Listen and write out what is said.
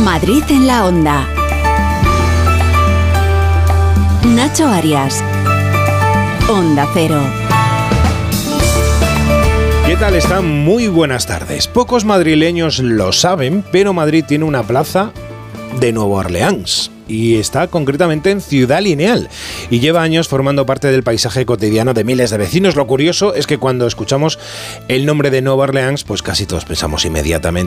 Madrid en la Onda. Nacho Arias. Onda Cero. ¿Qué tal están? Muy buenas tardes. Pocos madrileños lo saben, pero Madrid tiene una plaza de Nueva Orleans y está concretamente en Ciudad Lineal y lleva años formando parte del paisaje cotidiano de miles de vecinos. Lo curioso es que cuando escuchamos el nombre de Nueva Orleans, pues casi todos pensamos inmediatamente